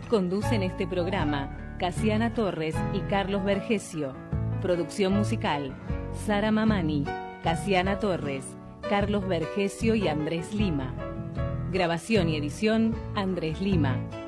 Conducen este programa Casiana Torres y Carlos Vergesio. Producción musical Sara Mamani, Casiana Torres, Carlos Vergesio y Andrés Lima. Grabación y edición Andrés Lima.